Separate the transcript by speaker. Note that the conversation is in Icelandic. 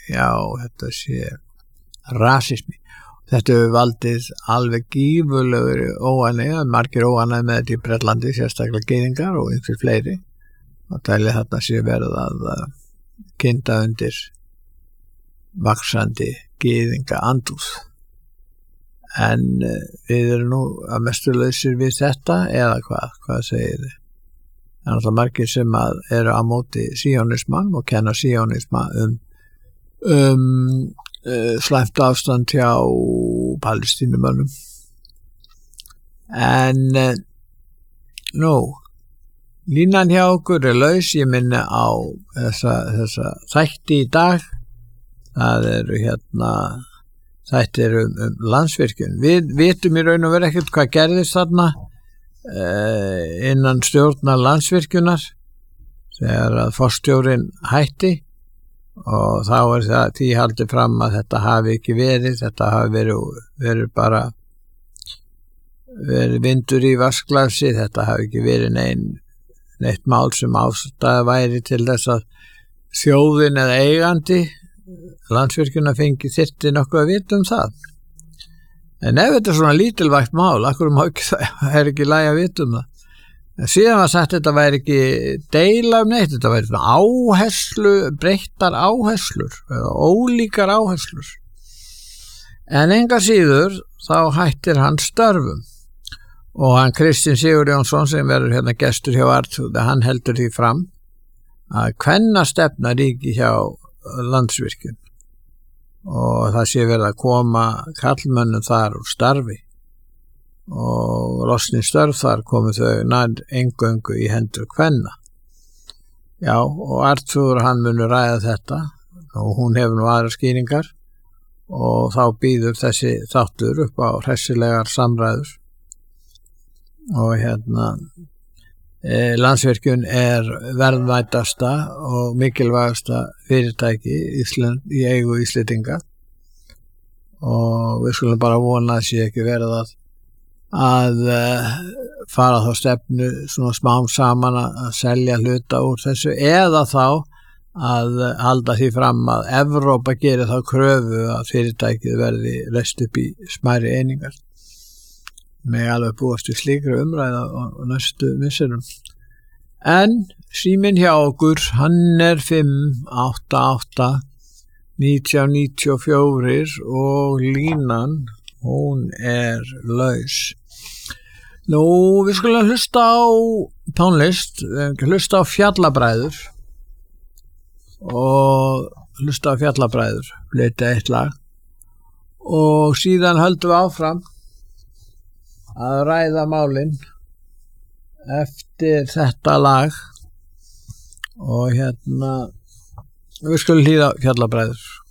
Speaker 1: já, þetta sé rasismi. Þetta hefur valdið alveg gífurlegur óánægju, margir óánægju með þetta í Bretlandi, sérstaklega gyðingar og einhver fleiri. Og tæli þarna sé verið að kynda undir vaxandi gyðinga andúð. En við erum nú að mestu lausir við þetta, eða hvað segir þið? Það er náttúrulega margir sem eru á móti síónismann og kenna síónisma slæmt ástand hjá Palestínumönnum. En nú, línan hjá okkur laus, ég minni á þessa þætti í dag. Það eru þættir Landsvirkjun. Við vitum í raun og veru ekkert hvað gerðist þarna innan stjórnar Landsvirkjunar þegar að forstjórinn hætti, og þá það því haldið fram að þetta hafi ekki verið, þetta hafi verið bara verið vindur í vaskglasi, þetta hafi ekki verið neitt mál sem ástæða væri til þess að þjóðin eða eigandi Landsvirkjunar fengi þyrfti nokkuð að vita það. En ef þetta svona lítilvægt mál, akkur það ekki lagi að vita það. En síðan var sagt þetta væri ekki deila neitt, þetta væri breyttar áherslur, eða ólíkar áherslur. En enga síður þá hættir hann störfum. Og hann Kristinn Sigurjónsson sem verður gestur hjá Arnþrúði, hann heldur því fram að kvennastefna ríki hjá Landsvirkjun. Og það sé verið að koma karlmönnum þar úr starfi og losni störf þar komu þau nær eingöngu í hendur kvenna. Já, og Arnþrúður hann munur ræða þetta og hún hefur nú aðra skýringar og þá býður þessi þáttur upp á hressilegar samræður. Og Landsvirkjun verðmætasta og mikilvægasta fyrirtæki í eigu Íslendinga, og við skulum bara vona að sé ekki verið að fara þá stefnu svona smám saman að selja hluta úr þessu, eða þá að halda því fram að Evrópa gerir þá kröfu að fyrirtækið verði reist upp í smærri einingar. Með alveg búast við slíkri umræða og næstu misserum. En síminn hjá okkur, hann 588 1994 og línan, hún laus. Nú, við skulum hlusta á tónlist, hlusta á Fjallabræður og flytja eitt lag og síðan höldum við áfram að ræða málin eftir þetta lag og við skulum hlýða Fjallabræður.